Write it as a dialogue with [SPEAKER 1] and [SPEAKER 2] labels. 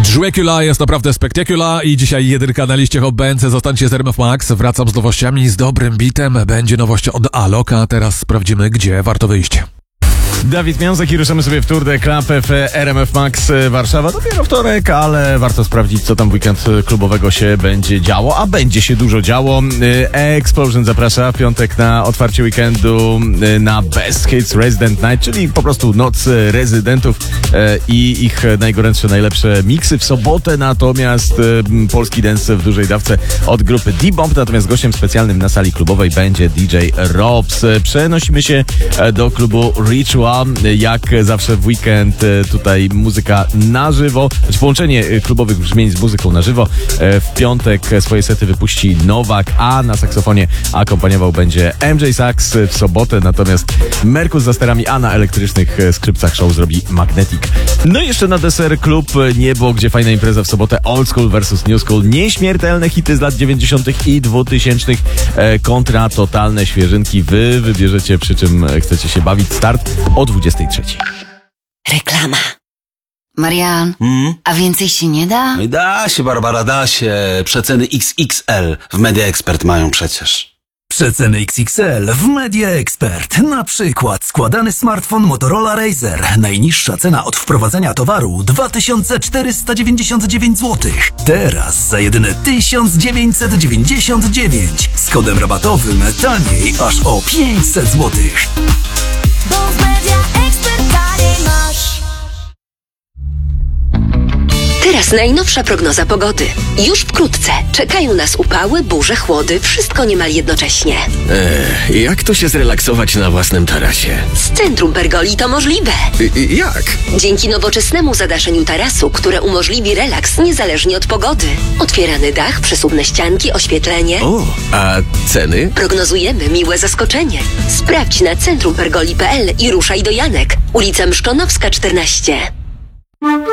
[SPEAKER 1] Dracula jest naprawdę spektakula i dzisiaj jedynka na liście Hot Bandce. Zostańcie z RMF Max. Wracam z nowościami, z dobrym bitem. Będzie nowość od Aloka. Teraz sprawdzimy, gdzie warto wyjść.
[SPEAKER 2] Dawid Miązek i ruszamy sobie w Tour de Club w RMF Max Warszawa. Dopiero wtorek, ale warto sprawdzić, co tam w weekend klubowego się będzie działo, a będzie się dużo działo. Explosion zaprasza w piątek na otwarcie weekendu na Best Hits Resident Night, czyli po prostu noc rezydentów i ich najgorętsze, najlepsze miksy. W sobotę natomiast polski dance w dużej dawce od grupy D-Bomb, natomiast gościem specjalnym na sali klubowej będzie DJ Robs. Przenosimy się do klubu Ritual. Jak zawsze w weekend tutaj muzyka na żywo, znaczy połączenie klubowych brzmień z muzyką na żywo. W piątek swoje sety wypuści Nowak, a na saksofonie akompaniował będzie MJ Sax. W sobotę natomiast Merkus za sterami, a na elektrycznych skrzypcach show zrobi Magnetic. No i jeszcze na deser klub Niebo, gdzie fajna impreza w sobotę. Old School vs New School. Nieśmiertelne hity z lat 90. i 2000 kontra totalne świeżynki. Wy wybierzecie, przy czym chcecie się bawić. Start o 23.
[SPEAKER 3] Reklama. Marian, a więcej się nie da?
[SPEAKER 4] No i da się, Barbara, da się. Przeceny XXL w Media Expert mają przecież.
[SPEAKER 5] Przeceny XXL w Media Expert. Na przykład składany smartfon Motorola Razr. Najniższa cena od wprowadzenia towaru 2499 zł. Teraz za jedyne 1999. Z kodem rabatowym taniej aż o 500 zł.
[SPEAKER 6] Bo w Media Expert taniej masz.
[SPEAKER 3] Teraz najnowsza prognoza pogody. Już wkrótce czekają nas upały, burze, chłody, wszystko niemal jednocześnie.
[SPEAKER 7] Jak to się zrelaksować na własnym tarasie?
[SPEAKER 3] Z centrum Pergoli to możliwe.
[SPEAKER 7] Jak?
[SPEAKER 3] Dzięki nowoczesnemu zadaszeniu tarasu, które umożliwi relaks niezależnie od pogody. Otwierany dach, przesuwne ścianki, oświetlenie.
[SPEAKER 7] O, a ceny?
[SPEAKER 3] Prognozujemy miłe zaskoczenie. Sprawdź na centrumpergoli.pl i ruszaj do Janek. Ulica Mszkonowska 14.